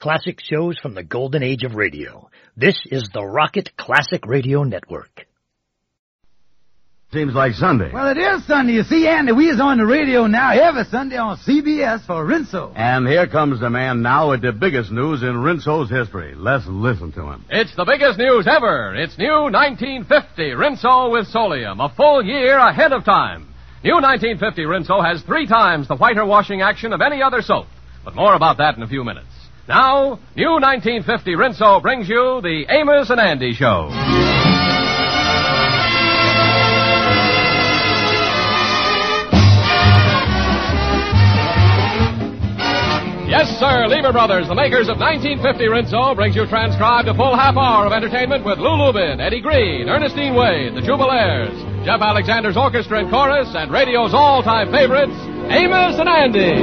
Classic shows from the golden age of radio. This is the Rocket Classic Radio Network. Seems like Sunday. Well, it is Sunday. You see, Andy, we is on the radio now every Sunday on CBS for Rinso. And here comes the man now with the biggest news in Rinso's history. Let's listen to him. It's the biggest news ever. It's new 1950 Rinso with Solium, a full year ahead of time. New 1950 Rinso has 3 times the whiter washing action of any other soap. But more about that in a few minutes. Now, new 1950 Rinso brings you the Amos and Andy Show. Yes, sir, Lever Brothers, the makers of 1950 Rinso, brings you transcribed a full half hour of entertainment with Lou Lubin, Eddie Green, Ernestine Wade, the Jubilaires, Jeff Alexander's orchestra and chorus, and radio's all-time favorites, Amos and Andy.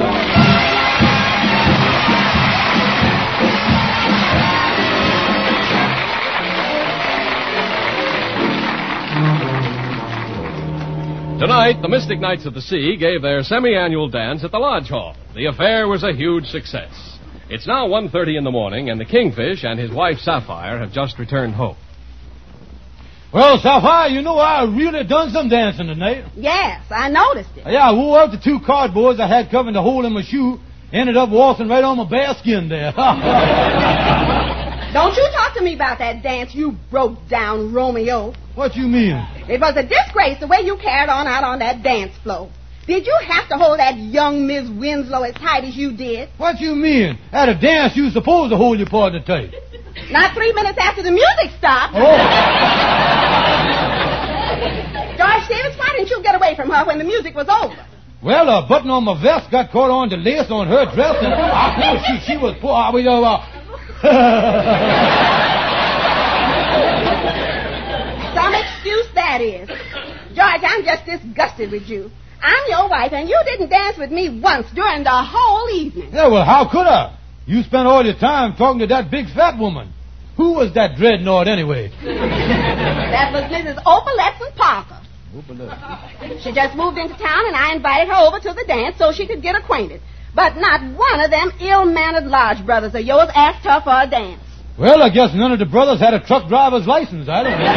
Tonight, the Mystic Knights of the Sea gave their semi-annual dance at the Lodge Hall. The affair was a huge success. It's now 1:30 in the morning, and the Kingfish and his wife Sapphire have just returned home. Well, Sapphire, you know I really done some dancing tonight. Yes, I noticed it. Yeah, I wore out the 2 cardboards I had covering the hole in my shoe. Ended up waltzing right on my bare skin there. Don't you talk to me about that dance, you broke-down Romeo. What you mean? It was a disgrace the way you carried on out on that dance floor. Did you have to hold that young Miss Winslow as tight as you did? What you mean? At a dance, you supposed to hold your partner tight. Not 3 minutes after the music stopped. Oh. George Stevens, why didn't you get away from her when the music was over? Well, a button on my vest got caught on the lace on her dress, and I thought she was poor. Some excuse that is. George, I'm just disgusted with you. I'm your wife, and you didn't dance with me once during the whole evening. Yeah, well, how could I? You spent all your time talking to that big fat woman. Who was that dreadnought anyway? That was Mrs. Opaletzen Parker. She just moved into town, and I invited her over to the dance so she could get acquainted. But not one of them ill-mannered Lodge brothers of yours asked her for a dance. Well, I guess none of the brothers had a truck driver's license. I don't know.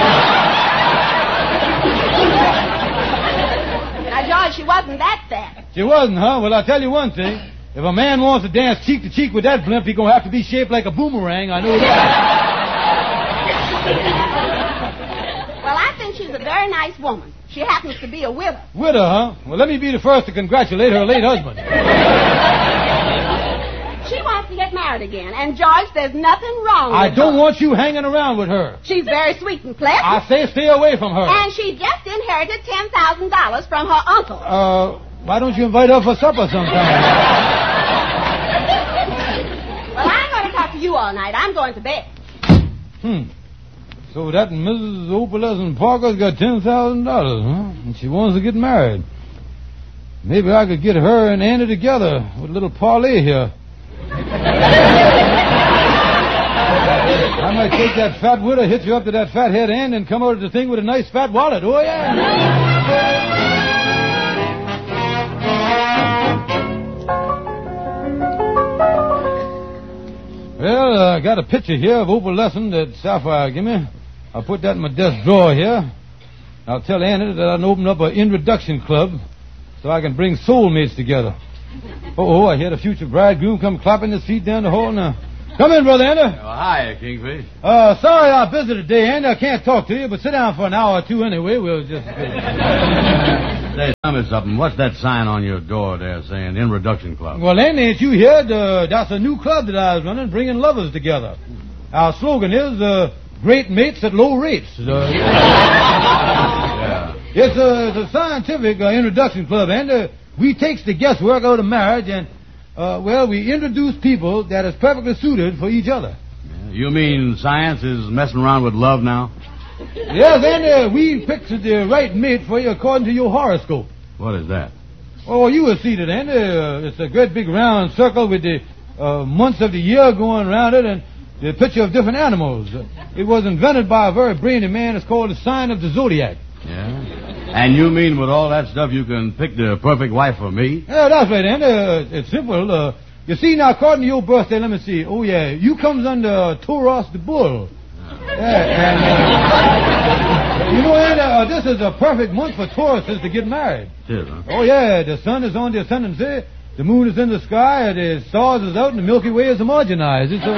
Now, George, she wasn't that fat. She wasn't, huh? Well, I'll tell you one thing. If a man wants to dance cheek to cheek with that blimp, he's going to have to be shaped like a boomerang. I know that. Well, I think she's a very nice woman. She happens to be a widow. Widow, huh? Well, let me be the first to congratulate her late husband. She wants to get married again. And, George, there's nothing wrong with her. I don't want you hanging around with her. She's very sweet and pleasant. I say stay away from her. And she just inherited $10,000 from her uncle. Why don't you invite her for supper sometime? Well, I'm going to talk to you all night. I'm going to bed. So that Mrs. Opaletzen Parker's got $10,000, huh? And she wants to get married. Maybe I could get her and Andy together with a little parlay here. I might take that fat widow, hit you up to that fat head end, and come out of the thing with a nice fat wallet. Oh, yeah. Well, I got a picture here of Opaletzen that Sapphire gave me. I'll put that in my desk drawer here. I'll tell Andy that I'll open up an introduction club so I can bring soulmates together. Oh, I hear the future bridegroom come clapping his feet down the hall now. Come in, Brother Andy. Oh, hi, Kingfish. Sorry I'm busy today, Andy. I can't talk to you, but sit down for an hour or two anyway. We'll just... Say, tell me something. What's that sign on your door there saying Introduction Club? Well, Andy, ain't you heard? That's a new club that I was running, bringing lovers together. Our slogan is, great mates at low rates. Yeah. It's a scientific introduction club, and we takes the guesswork out of marriage, and, we introduce people that is perfectly suited for each other. Yeah. You mean science is messing around with love now? Yes, and we picked the right mate for you according to your horoscope. What is that? Oh, you will see it, Andy. It's a great big round circle with the months of the year going around it, and the picture of different animals. It was invented by a very brainy man. It's called the sign of the zodiac. Yeah? And you mean with all that stuff you can pick the perfect wife for me? Yeah, that's right, Andy. It's simple. You see, now, according to your birthday, let me see. Oh, yeah, you comes under Taurus the Bull. Yeah, and, you know, Andy, this is a perfect month for Tauruses to get married. It is, huh? Oh, yeah, the sun is on the ascendancy, the moon is in the sky, the stars is out, and the Milky Way is homogenized. It's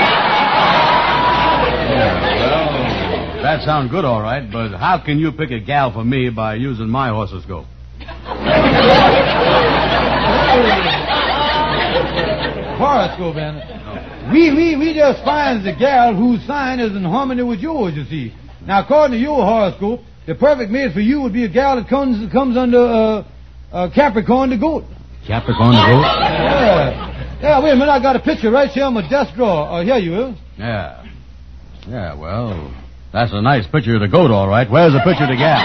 Well, that sounds good, all right, but how can you pick a gal for me by using my horoscope? Horoscope, Andy. We just find the gal whose sign is in harmony with yours, you see. Now, according to your horoscope, the perfect mate for you would be a gal that comes under Capricorn the goat. Capricorn the goat? Yeah, wait a minute, I got a picture right here on my desk drawer. Here you is. Yeah. Yeah, well, that's a nice picture of the goat, all right. Where's the picture of the gal?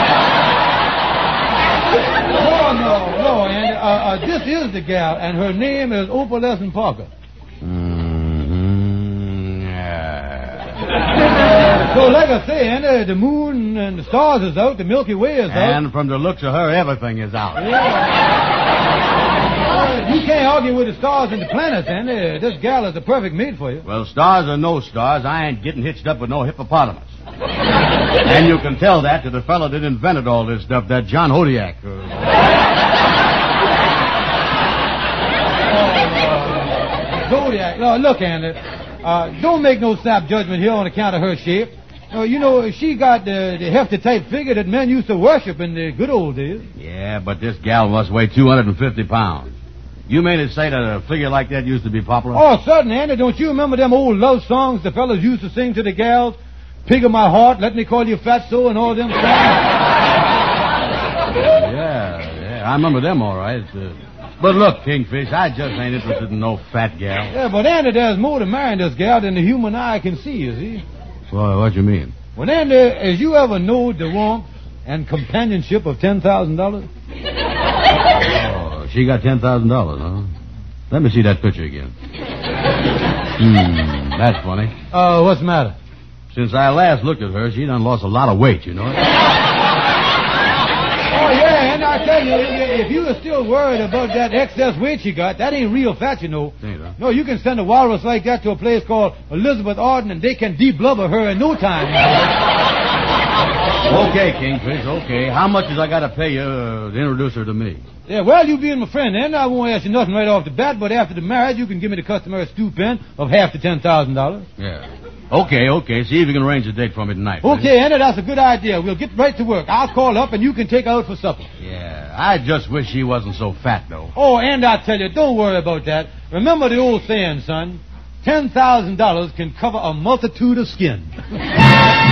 No, Andy. This is the gal, and her name is Opalescent Parker. So, like I say, Andy, the moon and the stars is out, the Milky Way is out. And from the looks of her, everything is out. Yeah. You can't argue with the stars and the planets, Andy. This gal is the perfect mate for you. Well, stars or no stars, I ain't getting hitched up with no hippopotamus. And you can tell that to the fellow that invented all this stuff, that John Hodiak. Zodiac. No, look, Andy. Don't make no snap judgment here on account of her shape. You know, she got the hefty type figure that men used to worship in the good old days. Yeah, but this gal must weigh 250 pounds. You mean to say that a figure like that used to be popular? Oh, certainly, Andy. Don't you remember them old love songs the fellas used to sing to the gals? Pig of my heart, let me call you fatso, and all them songs? Yeah, I remember them all right. But look, Kingfish, I just ain't interested in no fat gal. Yeah, but Andy, there's more to marrying this gal than the human eye can see, you see. Well, what you mean? Well, Andy, as you ever know the warmth and companionship of $10,000? Oh, she got $10,000, huh? Let me see that picture again. That's funny. What's the matter? Since I last looked at her, she done lost a lot of weight, you know. Oh, yeah, and I tell you, if you are still worried about that excess weight she got, that ain't real fat, you know. Ain't, huh? No, you can send a walrus like that to a place called Elizabeth Arden, and they can de-blubber her in no time. Okay, Kingfish, okay. How much has I got to pay you to introduce her to me? Yeah, well, you being my friend, and I won't ask you nothing right off the bat, but after the marriage, you can give me the customary stew pen of half the $10,000. Yeah. Okay. See if you can arrange a date for me tonight. Okay, Andy, that's a good idea. We'll get right to work. I'll call up, and you can take her out for supper. Yeah, I just wish she wasn't so fat, though. Oh, and I tell you, don't worry about that. Remember the old saying, son. $10,000 can cover a multitude of skin.